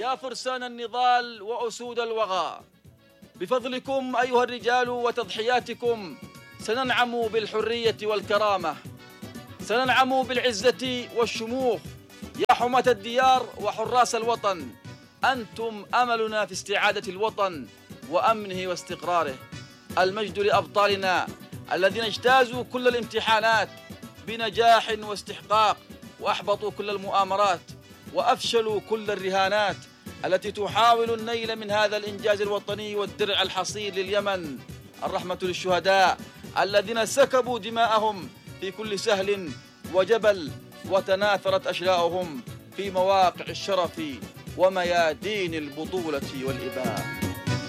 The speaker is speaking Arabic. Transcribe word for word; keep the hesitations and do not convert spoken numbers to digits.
يا فرسان النضال وأسود الوغى، بفضلكم أيها الرجال وتضحياتكم سننعم بالحرية والكرامة، سننعم بالعزة والشموخ. يا حماة الديار وحراس الوطن، أنتم أملنا في استعادة الوطن وأمنه واستقراره. المجد لأبطالنا الذين اجتازوا كل الامتحانات بنجاح واستحقاق، وأحبطوا كل المؤامرات، وأفشلوا كل الرهانات التي تحاول النيل من هذا الإنجاز الوطني والدرع الحصين لليمن. الرحمة للشهداء الذين سكبوا دماءهم في كل سهل وجبل، وتناثرت أشلاؤهم في مواقع الشرف وميادين البطولة والإباء.